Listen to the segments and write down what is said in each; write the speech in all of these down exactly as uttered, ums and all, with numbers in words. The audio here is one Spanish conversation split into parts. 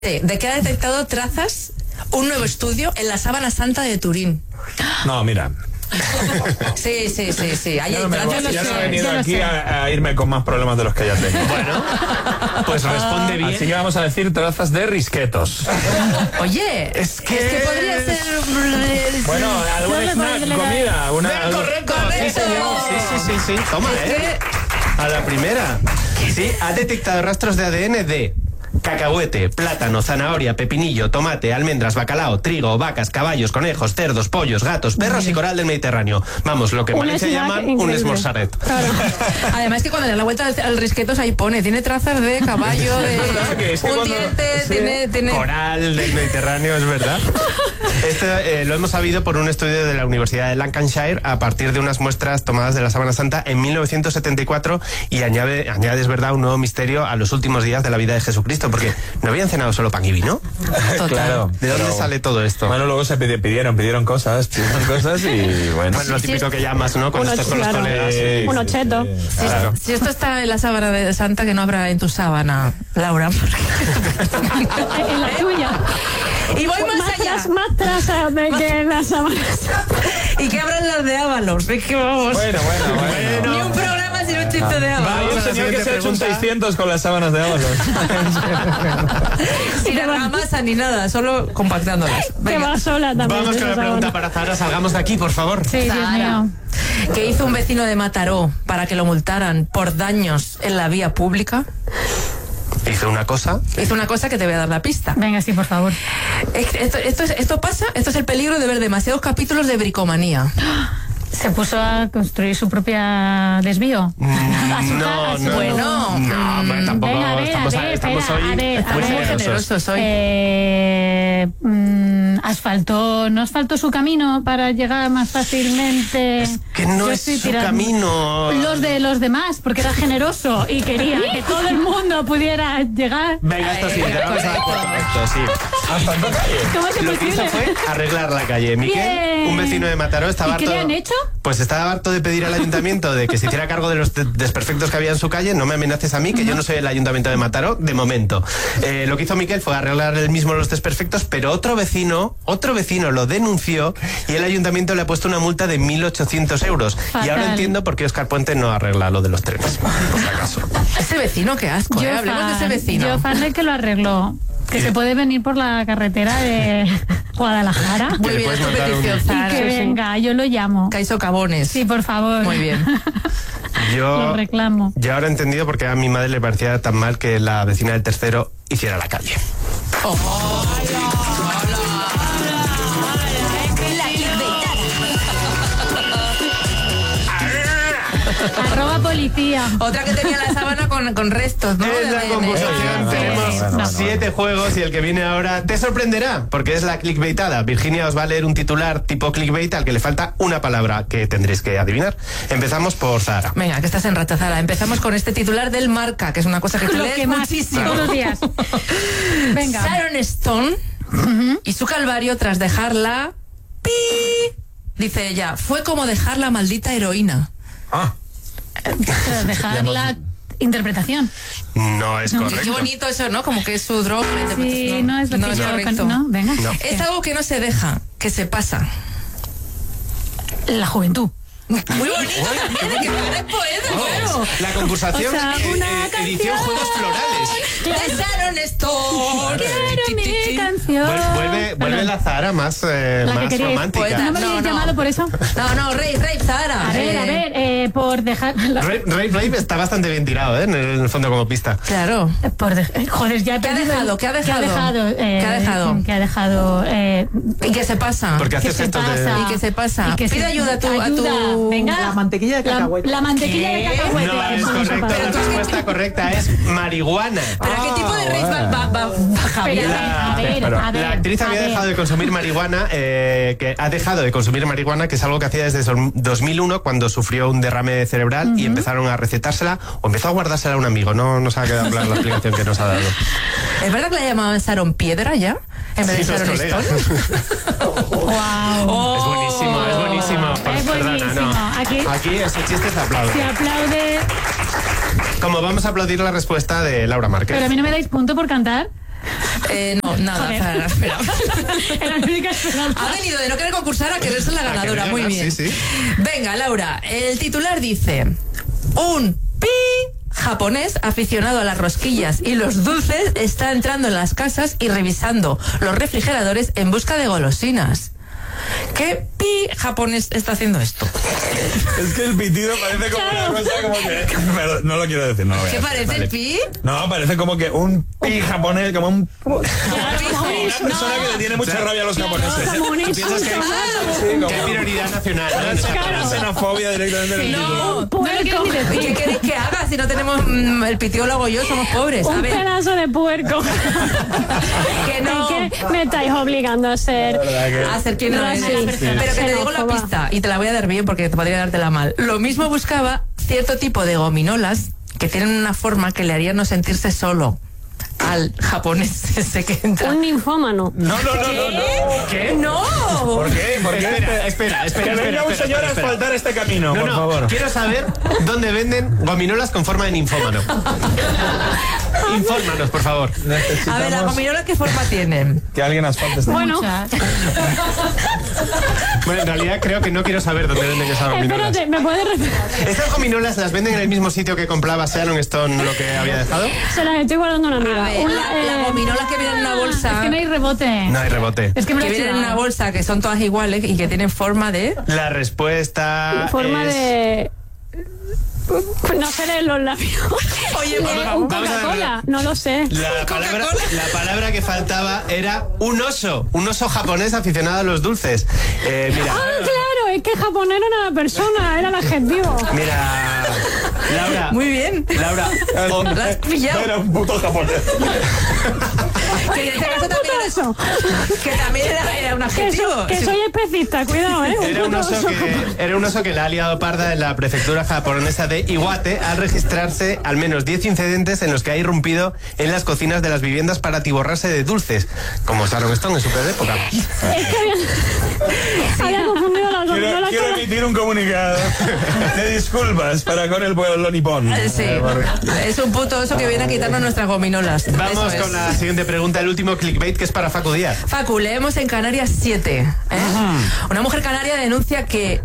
de que ha detectado trazas un nuevo estudio en la sábana santa de Turín. No, mira. Sí, sí, sí, sí. Ahí Ya hay no, me voy, trazas. ya no he venido aquí a, a irme con más problemas de los que ya tengo. Bueno, pues responde bien. Así que vamos a decir trazas de risquetos. Oye, Es que... es que podría ser... Bueno, algún No, snack, no, comida, una... Ven, algo- correcto. Correcto. Sí, señor. Sí, sí, sí, sí. Toma, Es eh. A la primera. Sí, ha detectado rastros de A D N de cacahuete, plátano, zanahoria, pepinillo, tomate, almendras, bacalao, trigo, vacas, caballos, conejos, cerdos, pollos, gatos, perros y coral del Mediterráneo. Vamos, lo que en Un Valencia snack llaman un increíble. esmorzaret. Claro. Además que cuando le da la vuelta al, al risquetos ahí pone, tiene trazas de caballo, de verdad que es que un cuando- diente, sí. tiene... tiene... Coral del Mediterráneo, es verdad. Esto eh, lo hemos sabido por un estudio de la Universidad de Lancashire a partir de unas muestras tomadas de la Sábana Santa en mil novecientos setenta y cuatro y añade, añade, es verdad, un nuevo misterio a los últimos días de la vida de Jesucristo, porque no habían cenado solo pan y vino. Total. Claro. ¿De dónde pero- sale todo esto? Bueno, luego se pidi- pidieron, pidieron cosas, pidieron cosas y bueno. Bueno, lo típico que llamas, ¿no? Cuando Uno- estás con los claro. colegas. Sí, Un sí, ocheto. sí, Si, claro. si esto está en la sábana de Santa, que no habrá en tu sábana, Laura. porque- En la tuya. Y voy más, Más, allá. tras- más trazas de que las sábanas. Y que abran las de Ábalos. Es que vamos. Bueno, bueno, bueno. Ni un programa sin un chiste de Hay Ábalos. un Vamos a la señor que siguiente se ha hecho un pregunta. seiscientos con las sábanas de Ábalos. Sin argamasa ni nada, solo compactándolas. Que Venga. va sola también. Vamos con la esa pregunta sábana. para Zahara. Salgamos de aquí, por favor. Sí, Dios Zahara, mío. ¿qué hizo un vecino de Mataró para que lo multaran por daños en la vía pública? Hizo una cosa. Hizo una cosa que te voy a dar la pista. Venga, sí, por favor. Es- Esto, esto, es- esto pasa, esto es el peligro de ver demasiados capítulos de bricomanía. Se puso a construir su propia desvío. A su No, ca- a su- no. Bueno, No, bueno, tampoco Venga, a ver, estamos, a ver, estamos espera, hoy a ver, a muy ver. generosos. Generosos hoy. Eh, mm, asfaltó, ¿no asfaltó su camino para llegar más fácilmente? Es que no Yo es estoy su tirando- Los Los de los demás, porque era generoso y quería que todo el mundo pudiera llegar. Venga, esto sí, te vamos a dar por correcto, sí. Hasta en calle. ¿Cómo es Lo que hizo posible? fue arreglar la calle. Miquel, Bien. un vecino de Mataró, estaba ¿Y qué harto... le han hecho? Pues estaba harto de pedir al ayuntamiento de que se hiciera cargo de los de- desperfectos que había en su calle. No me amenaces a mí, que yo no soy el ayuntamiento de Mataró, de momento. Eh, lo que hizo Miquel fue arreglar él mismo los desperfectos, pero otro vecino, otro vecino lo denunció y el ayuntamiento le ha puesto una multa de mil ochocientos euros. Y ahora Fatal. entiendo por qué Óscar Puente no arregla lo de los trenes, por si acaso. Ese vecino, qué asco, ¿eh? Hablemos de ese vecino. Yo fan del que lo arregló. Que se puede venir por la carretera de Guadalajara. Muy le bien, puedes es tu mandar un- petición, Y Zahara. que Sí, sí. venga, yo lo llamo. Caiso Cabones. Sí, por favor. Muy bien. Yo, Lo reclamo. yo ahora he entendido por qué a mi madre le parecía tan mal que la vecina del tercero hiciera la calle. Arroba policía. Otra que tenía la sábana con, con restos, ¿no? Es De la A D N. conversación, no, tenemos no, no, no. siete juegos y el que viene ahora te sorprenderá, porque es la clickbaitada. Virginia os va a leer un titular tipo clickbait al que le falta una palabra que tendréis que adivinar. Empezamos por Zahara. Venga, que estás en racha, Zara. Empezamos con este titular del Marca, que es una cosa que tú Lo lees que más, muchísimo. todos los días. Venga. Sharon Stone y su calvario tras dejarla... ¡Pi! Dice ella, fue como dejar la maldita heroína. Ah, Pero dejar la interpretación. No es Qué correcto. bonito eso, ¿no? Como que es su droga. la Sí, interpretación. no es lo que yo... correcto. No, venga. No. Es algo que no se deja, que se pasa. La juventud. Muy bonito también, de que eres poeta, claro. La concursación O sea, eh, una eh, edición canción. Juegos Florales. De Sharon Stone. Quiero mi canción. Vuel- Vuelve, vuelve la Zahara más, eh, La que más queréis. romántica. Poeta. ¿No me No, habéis no. llamado por eso? No, no, Rey, Rey, Zara. A ver, a ver, eh, por dejar... la- Rave, Rave, Rave está bastante bien tirado, ¿eh? En el, en el fondo como pista. Claro. Por de- eh, joder, ya he ¿Qué ha perdido el- dejado? ¿Qué ha dejado? ¿Qué ha dejado? eh, ¿Qué ha dejado? ¿Qué ha dejado? eh, ¿Y qué se pasa? Porque ¿Qué haces se gestos de... pasa? ¿Y qué se pasa? Y que Pide se- ayuda a tu... a ayuda. tu- Venga. La mantequilla de La, cacahuete. la mantequilla de ¿Qué? cacahuete. No, es Eso se correcto. pasa. La respuesta correcta es marihuana. ¿Pero a qué tipo de rey va, va, va, va Javier? Pero, a ver, Pero a ver, la actriz a había ver. dejado de consumir marihuana, eh, que ha dejado de consumir marihuana, que es algo que hacía desde so- dos mil uno cuando sufrió un derrame cerebral y empezaron a recetársela o empezó a guardársela a un amigo. No nos ha quedado clara la explicación que nos ha dado. ¿Es verdad que la llamaban Sharon Piedra ya? En vez de Sí, los Sharon colegas. Stone. Wow. Es buenísimo, es buenísimo. Pues, Es perdona, buenísimo. no. Aquí- Aquí ese chiste se aplaude. Se aplaude. Como vamos a aplaudir la respuesta de Laura Márquez. Pero a mí no me dais punto por cantar. Eh, no, nada, Joder. espera, espera. Era la única esperanza. Ha venido de no querer concursar a querer ser la ganadora, muy bien. Sí, sí. Venga, Laura, el titular dice: un pi japonés aficionado a las rosquillas y los dulces está entrando en las casas y revisando los refrigeradores en busca de golosinas. ¿Qué pi japonés está haciendo esto? Es que el pitido parece como una cosa como que... Pero no lo quiero decir, no lo voy a ¿Qué decir. parece vale. el pi? No, parece como que un pi japonés, como un... Una Pijo. persona que le tiene mucha rabia a los japoneses. Como un ¿Tú piensas que, Sí, como que hay prioridad nacional? ¿no? una xenofobia directamente en el título. No, no lo quiero ni decir. ¿Qué queréis que haga si no tenemos mm, el pitido lo hago yo? Somos pobres. A Un ver, pedazo de puerco. que no. ¿De qué me estáis obligando a ser? A ser quien no No, es. sí. Pero que te digo la Xenófoba. pista y te la voy a dar bien porque te podría dártela mal. Lo mismo buscaba cierto tipo de gominolas que tienen una forma que le haría no sentirse solo al japonés ese que entra. Un ninfómano. No, no, no, no, no. ¿Qué? ¡No! ¿Por qué? ¿Por qué? Espera, espera, espera. Que venga espera, un espera, señor a espera. asfaltar este camino, No, por no, favor. quiero saber dónde venden gominolas con forma de ninfómano. Infórmanos, por favor. A ver, ¿las Necesitamos gominolas qué forma tienen? que alguien asfalte este Bueno, Bueno, en realidad creo que no quiero saber dónde venden esas gominolas. espérate, ¿me puedes repetir? ¿Estas gominolas las venden en el mismo sitio que compraba Sharon Stone lo que había dejado? Se las estoy guardando a una amiga. A ver, Una, la- las eh, gominolas que vienen en una bolsa. Es que no hay rebote. No hay rebote. Es que me lo Que he vienen en una chivado. bolsa que son todas iguales y que tienen forma de... La respuesta forma es... de... No sé leer los labios. Oye, Eh, por un favor. vamos a ver. Coca-Cola, no lo sé. La palabra, Coca-Cola. la palabra que faltaba era un oso, un oso japonés aficionado a los dulces. Eh, mira, Ah, claro, es que japonés no era la persona, era el adjetivo. mira, Laura, Muy bien. Laura, o- La has pillado. Era un puto japonés. Que en este caso también era, Eso. que también era, era un Que, adjetivo. so- que Sí. soy especista, cuidado, ¿eh? era un oso que era un oso que la ha liado parda en la prefectura japonesa de Iwate al registrarse al menos diez incidentes en los que ha irrumpido en las cocinas de las viviendas para atiborrarse de dulces, como Sharon Stone en su peor época. Es que había, había confundido las Quiero, gominolas quiero con... emitir un comunicado de disculpas para con el pueblo nipón. Eh, Sí, es un puto oso que viene a quitarnos nuestras gominolas. Vamos Eso es. con la siguiente pregunta, el último clickbait, que es para Facu Díaz. Facu, leemos en Canarias siete. ¿eh? Una mujer canaria denuncia que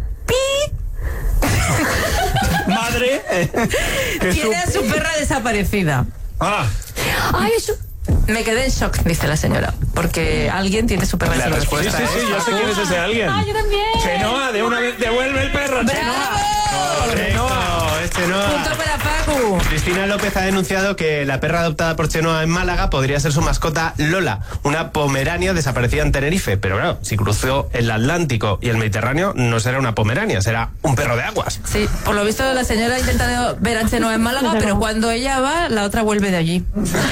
pi Madre. eh, que su- tiene a su perra desaparecida. Ah, Ay, eso... Me quedé en shock, dice la señora, porque alguien tiene su perra La desaparecida. sí, respuesta sí, sí, yo sé quién es ese alguien. Ah, yo también. Chenoa, de una vez, devuelve el perro, Chenoa. Correcto, es Chenoa. Punto para Facu. Cristina López ha denunciado que la perra adoptada por Chenoa en Málaga podría ser su mascota Lola, una pomerania desaparecida en Tenerife. Pero claro, si cruzó el Atlántico y el Mediterráneo, no será una pomerania, será un perro de aguas. Sí, por lo visto la señora ha intentado ver a Chenoa en Málaga, Desde pero luego. cuando ella va, la otra vuelve de allí.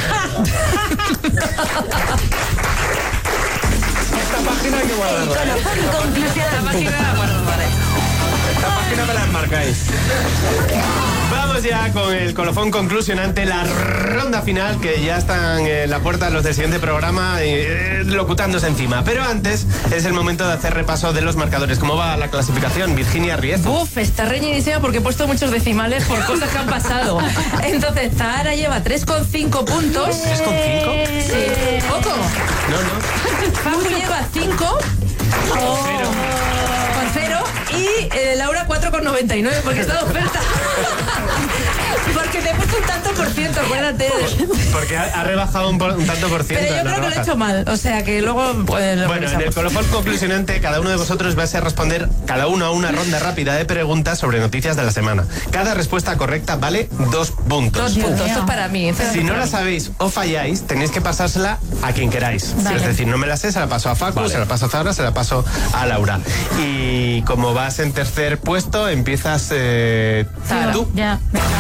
Esta página hay que guardarla. La página la guardo, vale. Esta página me la enmarcáis. Vamos ya con el colofón conclusionante, la ronda final, que ya están en la puerta los del siguiente programa eh, locutándose encima. Pero antes es el momento de hacer repaso de los marcadores. ¿Cómo va la clasificación? Virginia Riezo. Uf, está reñidísima porque he puesto muchos decimales por cosas que han pasado. Entonces, Zahara lleva tres coma cinco puntos. ¿tres coma cinco? Sí. ¿Poco? No, no. Facu lleva cinco. Cero. Con cero. Y eh, Laura cuatro coma noventa y nueve porque está de oferta. Porque te he puesto un tanto por ciento, acuérdate. Porque ha, ha rebajado un, por- un tanto por ciento. Pero yo en la creo que lo he rebaja. hecho mal. O sea que luego... Pues, lo Bueno, en el revisamos. colofón conclusionante, cada uno de vosotros va a responder cada uno a una ronda rápida de preguntas sobre noticias de la semana. Cada respuesta correcta vale dos puntos. Dos puntos, esto es para mí. esto es Si no para la mí. sabéis o falláis, tenéis que pasársela a quien queráis. Vale. Es decir, no me la sé, se la paso a Facu, se la paso a Zahara, se la paso a Laura. Y como vas en tercer puesto, empiezas eh, Zahara. tú. Ya.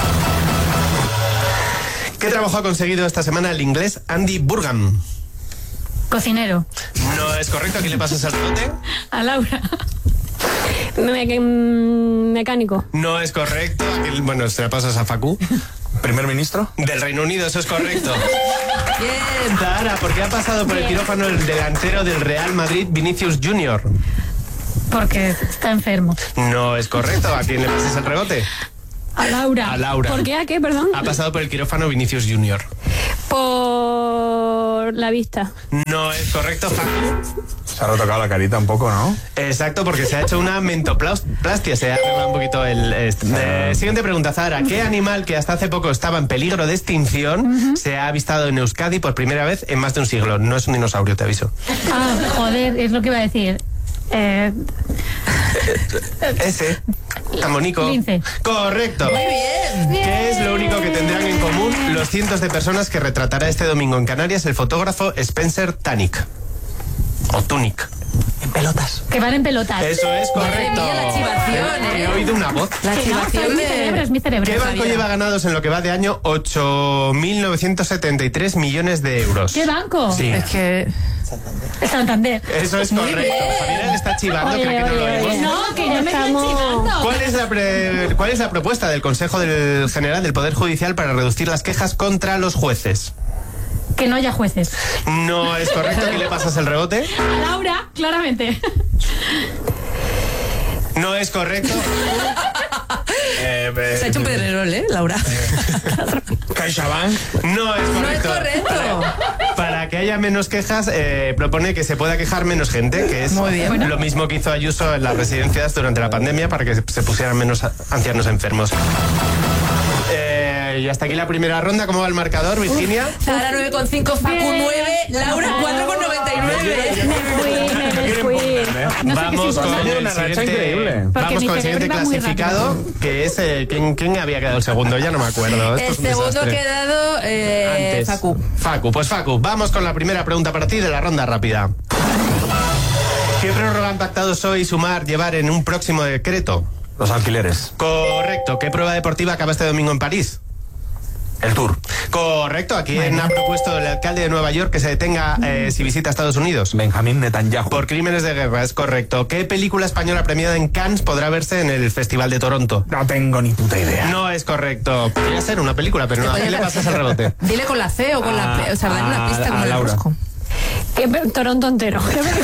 ¿Qué trabajo ha conseguido esta semana el inglés Andy Burgam? Cocinero. No es correcto, aquí le pasas el rebote. A Laura. Me- mm, mecánico. No es correcto, aquí, bueno, se la pasas a Facu. ¿Primer ministro? Del Reino Unido, eso es correcto. Bien. Zahara, ¿por qué ha pasado por el quirófano el delantero del Real Madrid, Vinicius Junior? Porque está enfermo. No es correcto, ¿a quién le pasas el rebote? A Laura. A Laura. ¿Por qué? ¿A qué? Perdón. Ha pasado por el quirófano Vinicius Junior. Por... por la vista. No es correcto, Facu. Se ha retocado la carita un poco, ¿no? Exacto, porque se ha hecho una mentoplastia, se ha arreglado un poquito el... Este. Eh, siguiente pregunta, Zahara. ¿Qué animal que hasta hace poco estaba en peligro de extinción uh-huh. se ha avistado en Euskadi por primera vez en más de un siglo? No es un dinosaurio, te aviso. Ah, joder, es lo que iba a decir. Eh... Ese. Tan bonito. Lince. Correcto. Muy bien. ¿Qué es lo único que tendrán en común los cientos de personas que retratará este domingo en Canarias el fotógrafo Spencer Tunick? O Tunick. En pelotas. Que van en pelotas. Eso es correcto. Madre mía, la chivación, He ¿eh? oído una voz. La chivación es mi de... cerebro, es mi cerebro. ¿Qué banco Javier. lleva ganados en lo que va de año ocho mil novecientos setenta y tres millones de euros? ¿Qué banco? Sí. Es que... Santander. Eso es Muy correcto. bien. Javier está chivando, Oye, cree que no lo oye, oímos. oye. No, que yo me estoy Estamos- chivando. ¿Cuál es, la pre- ¿Cuál es la propuesta del Consejo del General del Poder Judicial para reducir las quejas contra los jueces? Que no haya jueces. No es correcto. ¿Qué le pasas el rebote? A Laura, claramente. No es correcto. Eh, eh, Se ha hecho un pedrerol, ¿eh, Laura? CaixaBank. No es No es correcto. correcto. Para que haya menos quejas, eh, propone que se pueda quejar menos gente, que es Muy bien. lo mismo que hizo Ayuso en las residencias durante la pandemia para que se pusieran menos a- ancianos enfermos. Eh, y hasta aquí la primera ronda. ¿Cómo va el marcador, Virginia? Zahara nueve coma cinco, Facu nueve, Laura cuatro coma noventa y nueve. Me fui, me fui. No sé Vamos qué con Ha tenido el una racha siguiente, increíble. vamos mi con el cerebro siguiente iba muy clasificado, que es eh, ¿quién, quién había quedado el segundo? Ya no me acuerdo. Esto El es un segundo ha desastre. quedado eh, Antes. Facu. Facu, pues Facu, vamos con la primera pregunta para ti de la ronda rápida. ¿Qué prórroga han pactado P S O E y Sumar llevar en un próximo decreto? Los alquileres. Correcto. ¿Qué prueba deportiva acaba este domingo en París? El Tour. Correcto. ¿A quién ha propuesto el alcalde de Nueva York que se detenga eh, si visita Estados Unidos? Benjamín Netanyahu. Por crímenes de guerra, es correcto. ¿Qué película española premiada en Cannes podrá verse en el Festival de Toronto? No tengo ni puta idea. No es correcto. Podría ser una película, pero no. ¿A quién le pasas el rebote? Dile con la C o con la P. O sea, dale una A- pista a como el Laura. rosco. Que pe- Toronto entero.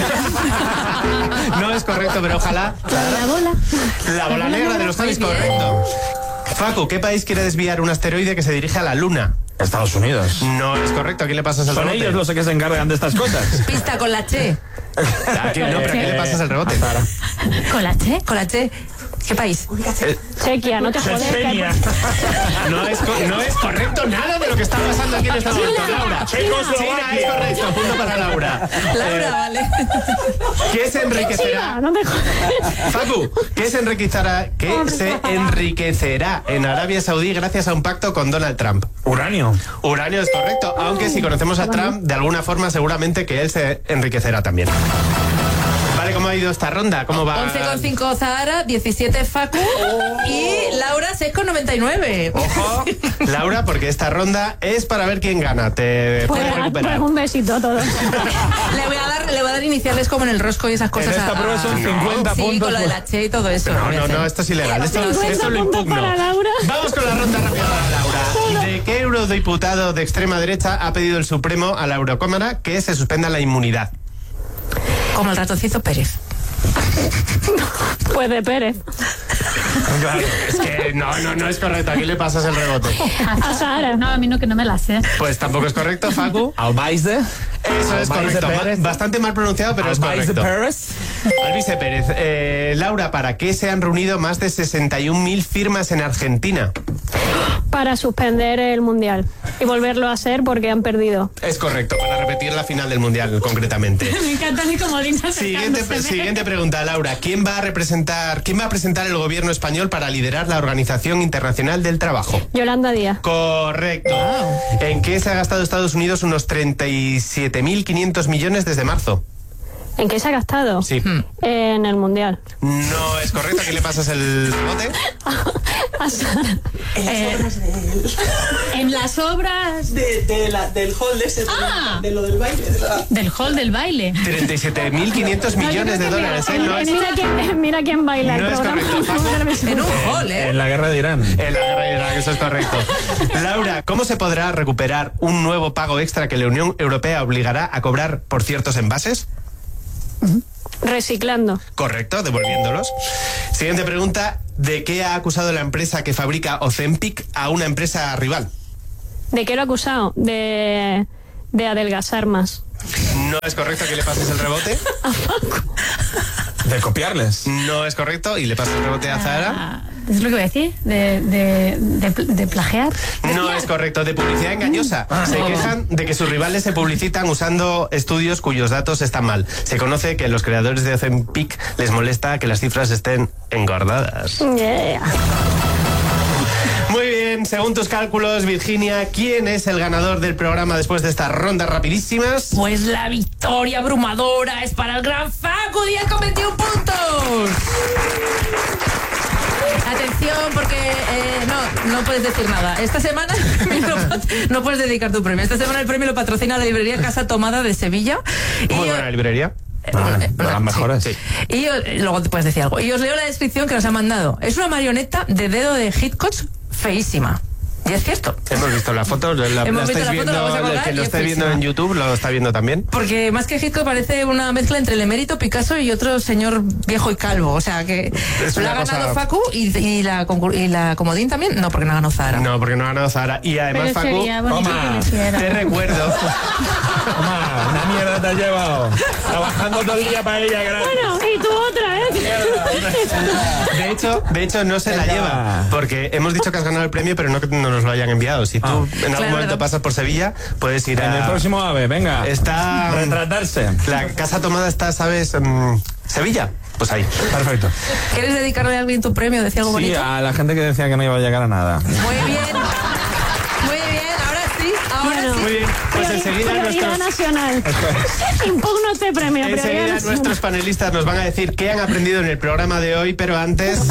No es correcto, pero ojalá. La bola. La bola negra de los Javis, Muy bien. correcto. Facu, ¿qué país quiere desviar un asteroide que se dirige a la Luna? Estados Unidos. No es correcto. ¿A quién le pasas el Son rebote? ellos los que se encargan de estas cosas. Pista con la Che. ¿A quién, no, pero ¿a quién le pasas el rebote? ¿Con la Che? Con la Che. ¿Qué país? Eh, Chequia, no te jodes. Chechenia. no, es co- no es correcto nada de lo que está pasando aquí en este momento, Laura. China es correcto. Punto para Laura. Laura, Eh, vale. ¿Qué se enriquecerá? No te jodes. Facu, ¿qué se enriquecerá, qué se enriquecerá en Arabia Saudí gracias a un pacto con Donald Trump? Uranio. Uranio es correcto, aunque si conocemos a Trump, de alguna forma seguramente que él se enriquecerá también. Vale, ¿cómo ha ido esta ronda? ¿Cómo va? once coma cinco Zahara, diecisiete Facu y Laura seis coma noventa y nueve. Ojo, Laura, porque esta ronda es para ver quién gana. Te Pues, puedes pues recuperar. un besito a todos. Le voy a dar, le voy a dar iniciales como en el rosco y esas cosas. esta a- prueba son a- cincuenta sí, puntos con lo de por- la Che y todo eso. No, voy a no, hacer. no, esto es ilegal. Esto, cincuenta esto lo puntos impugno. para Laura. Vamos con la ronda rápida para Laura. ¿De qué eurodiputado de extrema derecha ha pedido el Supremo a la Eurocámara que se suspenda la inmunidad? Como el ratoncito Pérez. Pues de Pérez. Claro, es que no, no, no es correcto. Aquí le pasas el rebote. A Sara. No, a mí no, que no me la sé. Pues tampoco es correcto, Facu. Albaide. Eso es Albaide correcto. Pérez. Ba- Bastante mal pronunciado, pero es Albaide correcto. Pérez. Alvise Pérez. Eh, Laura, ¿para qué se han reunido más de sesenta y un mil firmas en Argentina? Para suspender el mundial y volverlo a hacer porque han perdido. Es correcto, para repetir la final del Mundial, concretamente. Me encanta mi comodín Siguiente, siguiente pregunta, Laura. ¿Quién va a representar, quién va a presentar el gobierno español para liderar la Organización Internacional del Trabajo? Yolanda Díaz. Correcto. ¿En qué se ha gastado Estados Unidos unos treinta y siete mil quinientos millones desde marzo? ¿En qué se ha gastado? Sí. En el mundial. No es correcto. ¿A quién le pasas el bote? A Sara. En las obras De, de la, del hall ese, de, Ah. de lo del baile. De la... del hall del baile. treinta y siete mil quinientos millones de dólares. ¿eh? No Eh, es, mira, quién, mira quién baila No el es programa. correcto. En un hall, ¿eh? En la guerra de Irán. en la guerra de Irak, eso es correcto. Laura, ¿cómo se podrá recuperar un nuevo pago extra que la Unión Europea obligará a cobrar por ciertos envases? Reciclando. Correcto, devolviéndolos. Siguiente pregunta. ¿De qué ha acusado la empresa que fabrica Ozempic a una empresa rival? ¿De qué lo ha acusado? De, de adelgazar más. No es correcto que le pases el rebote. De copiarles. No es correcto y le pasas el rebote a Zahara. Ah, es lo que voy a decir, de, de, de, de plagiar. No es correcto, de publicidad engañosa. Se quejan de que sus rivales se publicitan usando estudios cuyos datos están mal. Se conoce que a los creadores de Ozempic les molesta que las cifras estén engordadas. Yeah. Muy bien, según tus cálculos, Virginia, ¿quién es el ganador del programa después de estas rondas rapidísimas? Pues la victoria abrumadora es para el gran Facu, diez con veintiún puntos. Atención, porque eh, no, no puedes decir nada. Esta semana no puedes dedicar tu premio. Esta semana el premio lo patrocina la librería Casa Tomada de Sevilla. Muy y, buena librería. Ah, de las mejores. Sí. Y yo- luego te puedes decir algo. Y os leo la descripción que nos ha mandado. Es una marioneta de dedo de Hitchcock feísima. Y es cierto. Hemos visto la foto, la, la Hemos visto estáis la foto, viendo, la vamos a el colgar que y lo es esté viendo feísima. en YouTube lo está viendo también. Porque más que Hitchcock parece una mezcla entre el emérito Picasso y otro señor viejo y calvo. O sea que Es lo una ha ganado cosa- Facu y, y, la, concur- y la Comodín también. No, porque no ha ganado Zahara. No, porque no ha ganado Zahara. Y además, Pero Facu, sería bonito toma, que lo hiciera. te recuerdo. Toma, una mierda te has llevado. Trabajando todo el día para ella, gracias. Bueno, y tú otra, ¿eh? De hecho, de hecho no se la Venga. lleva, porque hemos dicho que has ganado el premio, pero no que no nos lo hayan enviado. Si tú Ah. en algún Claro, momento claro. pasas por Sevilla, puedes ir En el a... próximo AVE, venga. Está... Retratarse. La Casa Tomada está, ¿sabes? Mm, Sevilla. Pues ahí. Perfecto. ¿Quieres dedicarle a alguien tu premio? Decir algo Sí, bonito. a la gente que decía que no iba a llegar a nada. Muy bien. Muy bien. Ahora sí. Ahora Bueno. sí. Muy bien. Pues Priori- enseguida prioridad nuestros... nacional. Impugno este premio, prioridad Enseguida nacional. nuestros panelistas nos van a decir qué han aprendido en el programa de hoy, pero antes...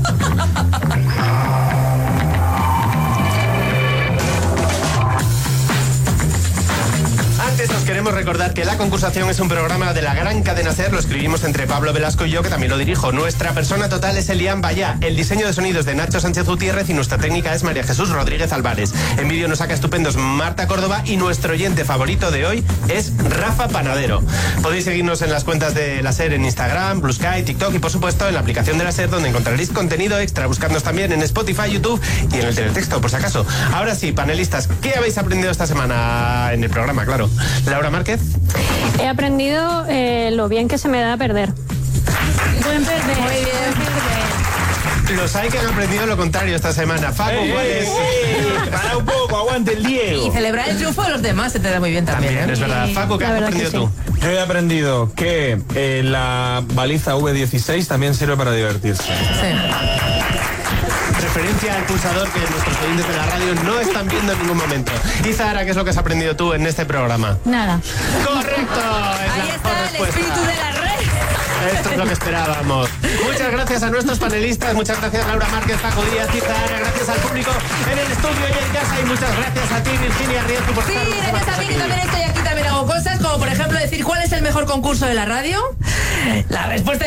Antes os queremos recordar que La Concursación es un programa de la gran cadena SER, lo escribimos entre Pablo Velasco y yo, que también lo dirijo. Nuestra persona total es Elian Bayá, el diseño de sonidos de Nacho Sánchez Gutiérrez y nuestra técnica es María Jesús Rodríguez Álvarez. En vídeo nos saca estupendos Marta Córdoba y nuestro oyente favorito de hoy es Rafa Panadero. Podéis seguirnos en las cuentas de la SER en Instagram, Blue Sky, TikTok y por supuesto en la aplicación de la SER, donde encontraréis contenido extra, buscándonos también en Spotify, YouTube y en el teletexto, por si acaso. Ahora sí, panelistas, ¿qué habéis aprendido esta semana en el programa? Claro. Laura Márquez. He aprendido eh, lo bien que se me da perder. Buen perder. Muy bien. Los hay que han aprendido lo contrario esta semana. Facu, ¡Eh, ¿cuál eh, es? eh! ¡Para un poco! ¡Aguante el Y Diego! celebrar el triunfo de los demás se te da muy bien también. También, ¿eh? es verdad. Facu, ¿qué La has verdad que aprendido sí. tú? Yo he aprendido que eh, la baliza V dieciséis también sirve para divertirse. Sí. Referencia al pulsador que nuestros oyentes de la radio no están viendo en ningún momento. Y Zahara, ¿qué es lo que has aprendido tú en este programa? Nada. ¡Correcto! Es Ahí la está mejor el respuesta. espíritu de la red. Esto es lo que esperábamos. Muchas gracias a nuestros panelistas, muchas gracias Laura Márquez, Paco Díaz y Zahara, gracias al público en el estudio y en casa y muchas gracias a ti, Virginia Riesco, por Sí, estar una gracias semana a mí que aquí. también estoy aquí, también hago cosas como por ejemplo decir cuál es el mejor concurso de la radio. La respuesta